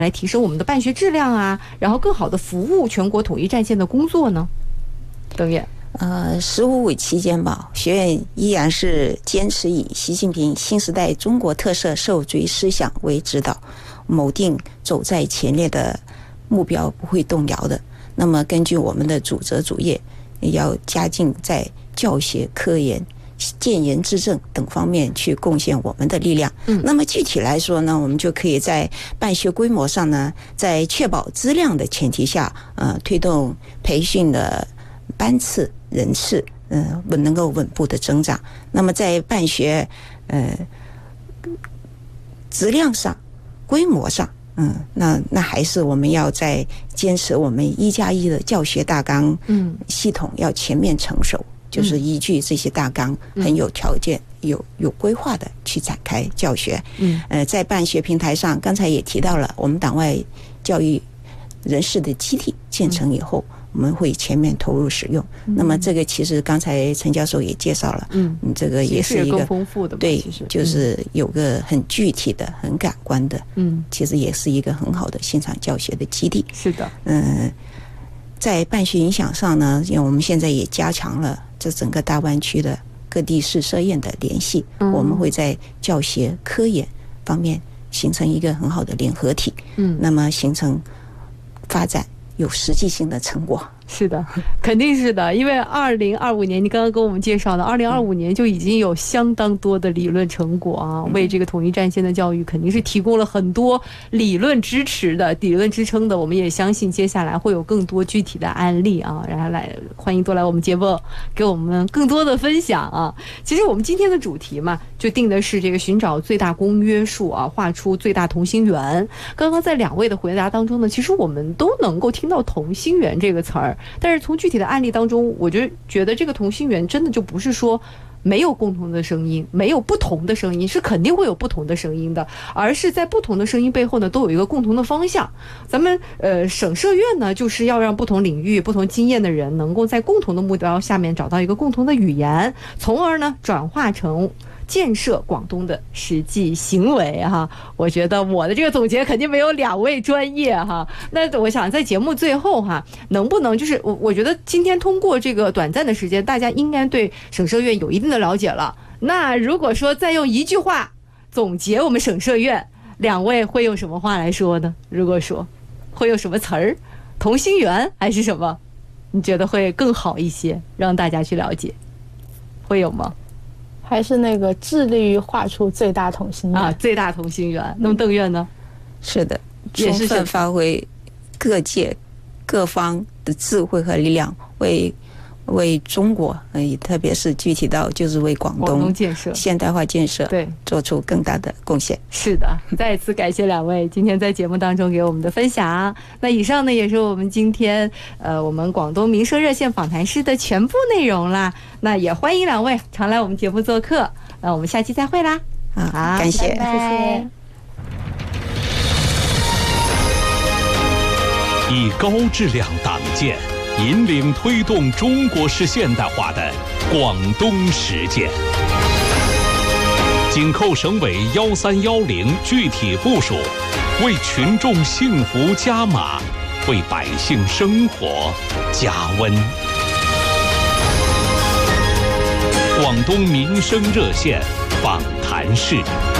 来提升我们的办学质量啊，然后更好的服务全国统一战线的工作呢？邓院。 15五期间吧，学院依然是坚持以习近平新时代中国特色社会主义思想为指导，谋定走在前列的目标不会动摇的。那么根据我们的主责主业，要加进在教学、科研、建言治政等方面去贡献我们的力量。那么具体来说呢，我们就可以在办学规模上呢，在确保质量的前提下，推动培训的班次、人次，能够稳步的增长。那么在办学，质量上、规模上，那还是我们要在坚持我们1+1的教学大纲，系统要全面成熟，就是依据这些大纲，很有条件、有规划的去展开教学。在办学平台上，刚才也提到了，我们党外教育人士的基地建成以后，我们会全面投入使用。那么这个其实刚才陈教授也介绍了，这个也是一个更丰富的， 对，就是有个很具体的、很感官的，其实也是一个很好的现场教学的基地。 是的， 在办学影响上呢，因为我们现在也加强了这整个大湾区的各地市社院的联系，我们会在教学、科研方面形成一个很好的联合体，那么形成发展有实际性的成果。 是的，肯定是的，因为2025年，你刚刚跟我们介绍的，2025年就已经有相当多的理论成果啊，为这个统一战线的教育肯定是提供了很多理论支持的、理论支撑的。我们也相信接下来会有更多具体的案例啊，然后欢迎多来我们节目，给我们更多的分享啊。其实我们今天的主题嘛，就定的是这个寻找最大公约数啊，画出最大同心圆。刚刚在2位的回答当中呢，其实我们都能够听到同心圆这个词儿。但是从具体的案例当中，我就觉得这个同心圆真的就不是说没有共同的声音，没有不同的声音，是肯定会有不同的声音的，而是在不同的声音背后呢，都有一个共同的方向。咱们省社院呢，就是要让不同领域、不同经验的人能够在共同的目标下面找到一个共同的语言，从而呢转化成建设广东的实际行为哈。我觉得我的这个总结肯定没有2位专业哈。那我想在节目最后哈，能不能就是我觉得今天通过这个短暂的时间，大家应该对省社院有一定的了解了。那如果说再用一句话总结我们省社院，2位会用什么话来说呢？如果说会用什么词儿，同心圆还是什么？你觉得会更好一些，让大家去了解，会有吗？ 还是那个致力于画出最大同心圆最大同心圆。那么邓院呢？ 是的，充分发挥各界各方的智慧和力量，为中国，特别是具体到就是为广东建设、 现代化建设， 对， 做出更大的贡献。 是的，再次感谢2位今天在节目当中给我们的分享。那以上呢也是我们今天我们广东民生热线访谈室的全部内容啦。那也欢迎2位常来我们节目做客。那我们下期再会啦。 好，感谢， 谢谢。 以高质量党建引领推动中国式现代化的广东实践，紧扣省委1310具体部署，为群众幸福加码，为百姓生活加温。广东民生热线访谈室。